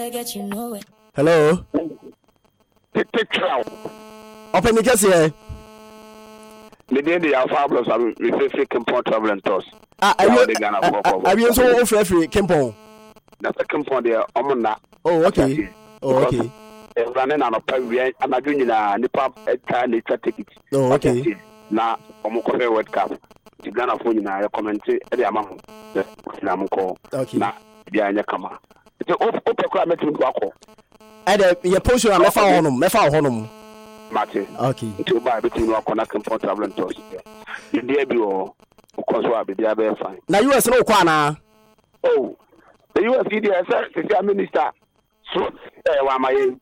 Hello. Open the case here. The day they are fabulous, I'm with Kempon Travel and Toss. Are you so free Kempon? That's a Kempon there. Oh, okay. Oh, okay. Running on a pavilion, I'm not doing a Nipa nature ticket. Oh, okay. Now, I'm a World Cup. The Ghana phone in a comment at the amount that I'm called. Okay. Now, the Anya Kama. It's an open climate in Guaco. And your post on Mefa Honum. Martin. Okay. To buy between Wakona Kempon Travel and Toss. You dare be all, of course, I'll be there very fine. Now, you are no Kwana. Oh, the US the minister. So, why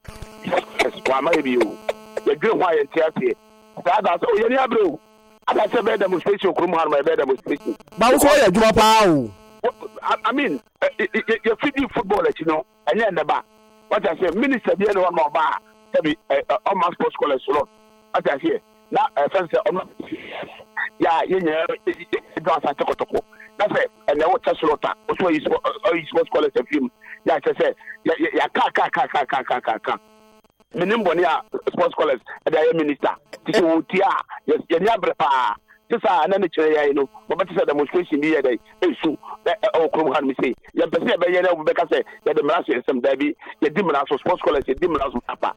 my you? The good why and tear. That's all you know. I said, bed demonstration, Kumar, my bed demonstration. But what's your job? I mean, you're feeding football, you know, and then the bar. What I say, Minister, the other one more bar, on my sports college. What I say, now, fancy, yeah, you know, it's not a toko. That's it, and then what Tassolota, also is sports college of him. Yeah, I said, yeah, ka. Minimbonia sports college, and I am minister. Tia, yes, Yabra. This are an amateur, you know, but it's a demonstration the other day. So, oh, come me say, you're the same, because the Marassi and some Debbie, the Dimanas sports college, the Dimanas Papa.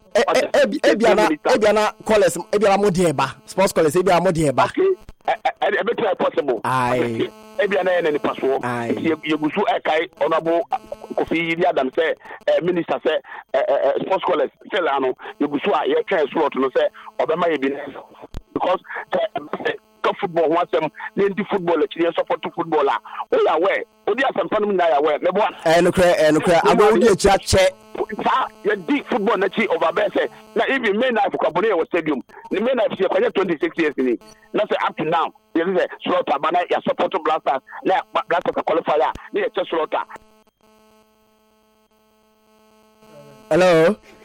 Ebiana college, Ebia Modieba, sports college, Ebia Modieba. Okay, a better possible. Aye. Ebiana and any password. Aye. You go to Ekai, Honorable Kofi Adam say, Minister say, sports college, Celano, you go to your chance slot to say, Obama, because football wants them the football actually support to footballer. We are aware. We are some family are aware. And I'm going to chat. You dig football actually over there. Now even men have Caboneo Stadium. The men have 26 years in it. Not up to now. There is a slaughter, but I support to Blasters. Now Blasters qualifier. They just slaughter. Hello.